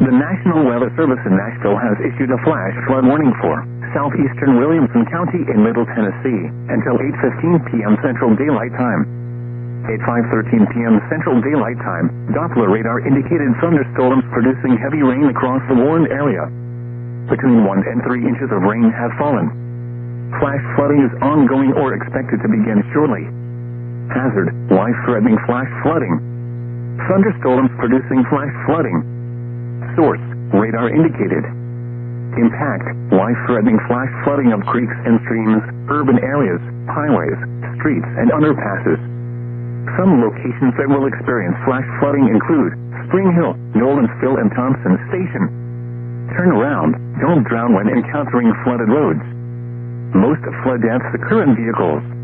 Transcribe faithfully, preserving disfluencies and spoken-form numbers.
The National Weather Service in Nashville has issued a flash flood warning for southeastern Williamson County in Middle Tennessee until eight fifteen p.m. Central Daylight Time. At five thirteen p.m. Central Daylight Time, Doppler radar indicated thunderstorms producing heavy rain across the warned area. Between one and three inches of rain have fallen. Flash flooding is ongoing or expected to begin shortly. Hazard: life-threatening flash flooding. Thunderstorms producing flash flooding. Source: radar indicated. Impact: life-threatening flash flooding of creeks and streams, urban areas, highways, streets, and underpasses. Some locations that will experience flash flooding include Spring Hill, Nolensville, and Thompson Station. Turn around. Don't drown when encountering flooded roads. Most flood deaths occur in vehicles.